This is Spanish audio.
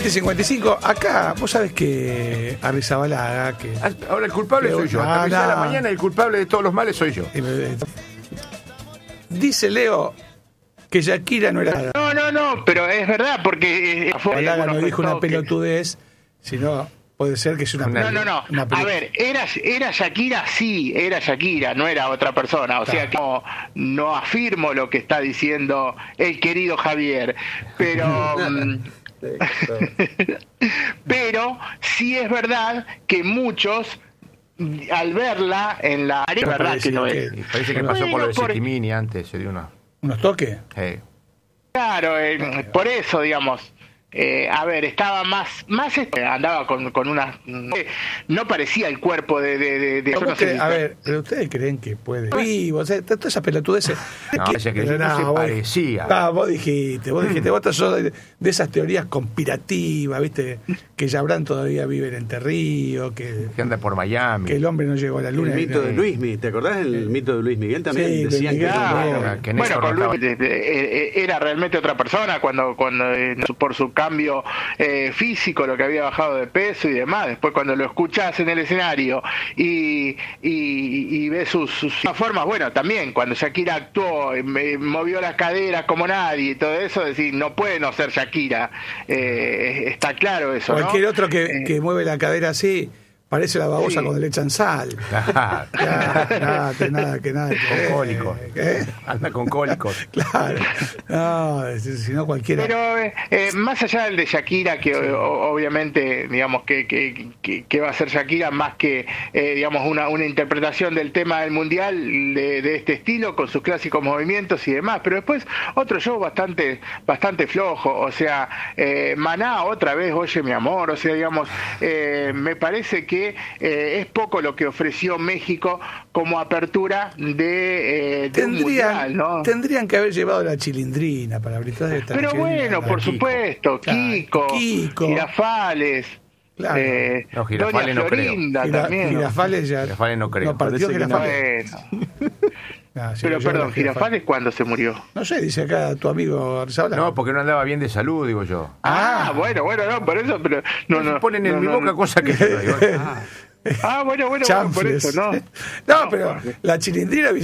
20:55. Acá, vos sabés que Arrizabalaga, que Ahora el culpable soy yo. Hasta de la mañana el culpable de todos los males soy yo. dice Leo que Shakira no era... No, pero es verdad, porque... Arrizabalaga no dijo una pelotudez, sino... Puede ser que sea una... No. A ver, era Shakira, sí, era Shakira, no era otra persona. O sea que no afirmo lo que está diciendo el querido Javier. Pero... pero sí es verdad que muchos, al verla en la área... Es verdad que no es. Parece que pasó por lo de Settimini antes, se dio ¿unos toques? Claro, por eso, digamos... a ver, estaba más andaba con una... no parecía el cuerpo de a ver, pero ustedes creen que puede... Vivo, o sea, toda esa pelotudez... No, se parecía. Vos dijiste, vos sos de esas teorías conspirativas, ¿viste? Que Yabrán todavía vive en Entre Ríos, que anda por Miami. Que el hombre no llegó a la luna. El mito de Luis Miguel, ¿te acordás del mito de Luis Miguel? También sí, decían que bueno, con Luis era realmente otra persona cuando por su cambio físico, lo que había bajado de peso y demás. Después cuando lo escuchás en el escenario y ves sus formas, bueno, también cuando Shakira actuó, movió las caderas como nadie y todo eso, decir, no puede no ser Shakira, está claro eso, cualquier ¿no? otro que mueve la cadera así parece la babosa cuando le echan sal. Nada. Con cólicos. Anda con cólicos. Claro. No, si no cualquiera. Pero más allá del de Shakira, que obviamente, digamos, que va a ser Shakira más que, digamos, una interpretación del tema del Mundial de este estilo, con sus clásicos movimientos y demás. Pero después, otro show bastante flojo. O sea, Maná otra vez, Oye mi amor. O sea, digamos, me parece que es poco lo que ofreció México como apertura de un mundial, ¿no? Tendrían que haber llevado la Chilindrina para abrir todas estas. Pero bueno, por supuesto, Kiko, Girafales, claro. No, Girafales Doña Florinda no creo. también. Girafales no creo. No partió Girafales. Bueno. Pero perdón, ¿Girafales cuándo se murió? No sé, dice acá tu amigo Arrizabalaga. No, porque no andaba bien de salud, digo yo. Bueno, no, por eso, pero no ponen en mi boca cosas que bueno, por eso, no. No, pero la Chilindrina